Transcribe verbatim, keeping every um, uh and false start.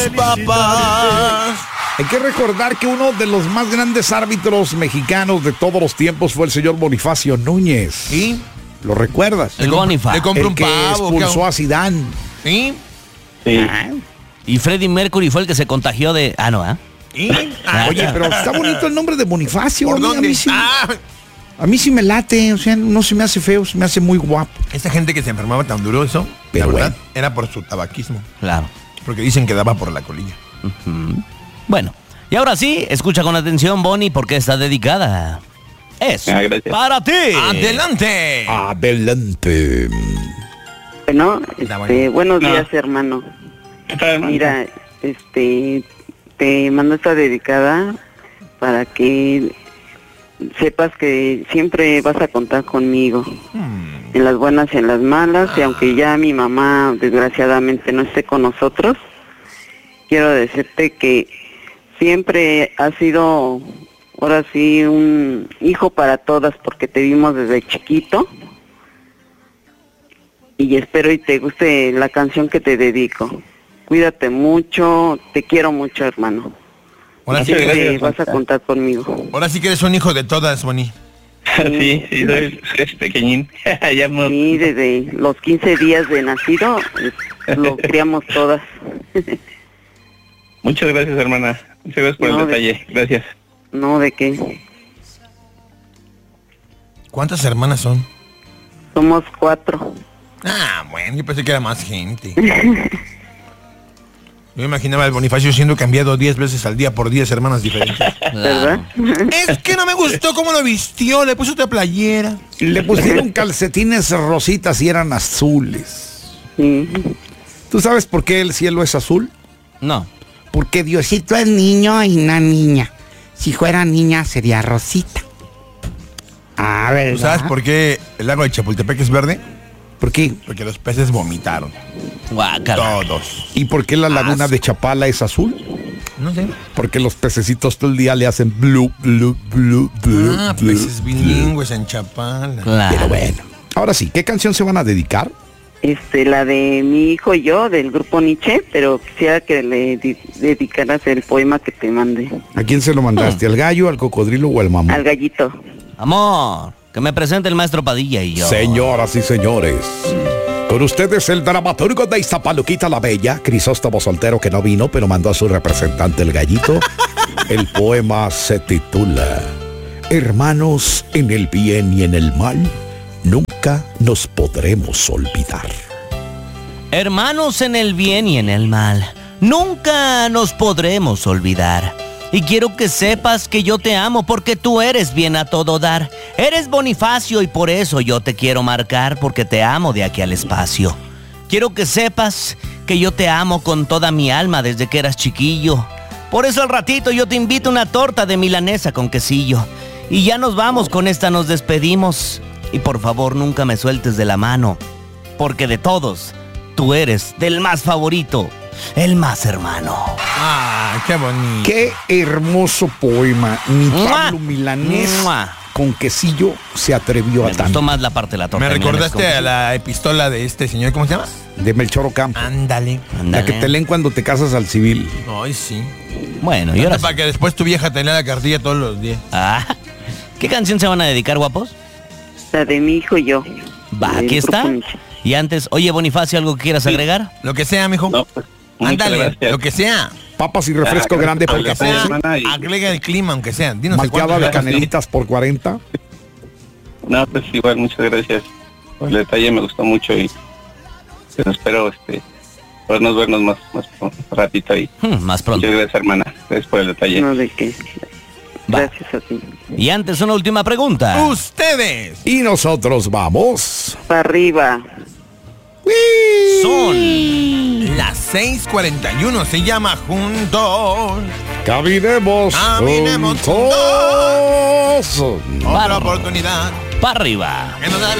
papás. Hay que recordar que uno de los más grandes árbitros mexicanos de todos los tiempos fue el señor Bonifacio Núñez. ¿Sí? ¿Lo recuerdas? El Bonifa. Le compró El un que pavo. expulsó a Zidane. ¿Sí? Sí. Ah, Y Freddie Mercury fue el que se contagió de... Ah, no, ¿ah? ¿Sí? Ah, Oye, pero está bonito el nombre de Bonifacio. ¿por A mí- a dónde? mí sí- Ah, A mí sí me late, o sea, no se me hace feo, se me hace muy guapo. esa gente que se enfermaba tan duro, eso, Pero la verdad, bueno. era por su tabaquismo. Claro. Porque dicen que daba por la colilla. Bueno, y ahora sí, escucha con atención, Bonnie, porque está dedicada. Es Ah, gracias. para ti. ¡Adelante! Adelante. Bueno, Está este, bueno. buenos No. días, hermano. ¿Qué tal, hermano? Mira, este, te mando esta dedicada para que sepas que siempre vas a contar conmigo, en las buenas y en las malas, y aunque ya mi mamá desgraciadamente no esté con nosotros, quiero decirte que siempre has sido, ahora sí, un hijo para todas, porque te vimos desde chiquito. Y espero y te guste la canción que te dedico. Cuídate mucho, te quiero mucho, hermano. Ahora sí, Así que, que gracias, vas a Juanita. contar conmigo. ahora sí que eres un hijo de todas, Bonnie. Sí, sí, soy, soy pequeñín. Ya no- Sí, desde los quince días de nacido eh, lo criamos todas. Muchas gracias, hermana. Muchas gracias por No, el de- detalle. Gracias. No, ¿de qué? ¿Cuántas hermanas son? Somos cuatro. Ah, bueno, yo pensé que era más gente. Yo imaginaba al Bonifacio siendo cambiado diez veces al día por diez hermanas diferentes. ¿Verdad? Es que no me gustó cómo lo vistió, le puso otra playera. Le pusieron calcetines rositas y eran azules. Sí. ¿Tú sabes por qué el cielo es azul? No. Porque Diosito es niño y una niña. Si fuera niña sería Rosita. Ah, ¿verdad? ¿Tú sabes por qué el lago de Chapultepec es verde? ¿Por qué? Porque los peces vomitaron. Guácala. Todos. ¿Y por qué la laguna de Chapala es azul? No sé. Porque los pececitos todo el día le hacen blue, blue, blue, blue. Ah, blue, peces bilingües en Chapala. Claro. Pero bueno. Ahora sí, ¿qué canción se van a dedicar? Este, la de mi hijo y yo, del grupo Nietzsche, pero quisiera que le di- dedicaras el poema que te mandé. ¿A quién se lo mandaste? ¿Al gallo, al cocodrilo o al mamón? Al gallito. Amor, que me presente el maestro Padilla y yo. Señoras y señores, con ustedes el dramaturgo de Iztapaluquita la Bella, Crisóstomo Soltero, que no vino, pero mandó a su representante el gallito. El poema se titula Hermanos en el bien y en el mal, nunca nos podremos olvidar. Hermanos en el bien y en el mal, nunca nos podremos olvidar. Y quiero que sepas que yo te amo porque tú eres bien a todo dar. Eres Bonifacio y por eso yo te quiero marcar, porque te amo de aquí al espacio. Quiero que sepas que yo te amo con toda mi alma desde que eras chiquillo. Por eso al ratito yo te invito una torta de milanesa con quesillo. Y ya nos vamos, con esta nos despedimos. Y por favor nunca me sueltes de la mano, porque de todos, tú eres del más favorito, el más hermano. Ah, qué bonito. Qué hermoso poema. Ni ¡Mua! Pablo Milanés ¡Mua! con quesillo se atrevió Me a gustó tanto. más la parte de la torta. Me de milanesa recordaste con a la epistola de este señor, ¿cómo se llama? De Melchor Ocampo. Ándale. queso. La que Ándale. te leen cuando te casas al civil. Ay, sí. Bueno, y ahora sí. Para que después tu vieja te lea la cartilla todos los días. Ah, ¿qué canción se van a dedicar, guapos? La de mi hijo y yo. Va, del aquí grupo está. Nietzsche. Y antes, oye, Bonifacio, ¿algo que quieras agregar? Lo que sea, mijo. No, pues, muchas Ándale, gracias. lo que sea. Papas y refresco Ah, grande Lo por que gracias, sea. catorce. hermana, y- Agrega el clima, aunque sea. Dinos el Malteada cuánto de sea. canelitas por cuarenta. No, pues igual, muchas gracias por el detalle, me gustó mucho y pues, espero este podernos vernos más, más un ratito ahí. Hmm, más pronto. Muchas gracias, hermana. Gracias por el detalle. No, de qué. Va. Gracias a ti. Y antes, una última pregunta. Ustedes. Y nosotros vamos. Para arriba. Son Las seis cuarenta y uno se llama Juntos. Caminemos. Caminemos juntos. Otra oportunidad. para arriba. Que nos da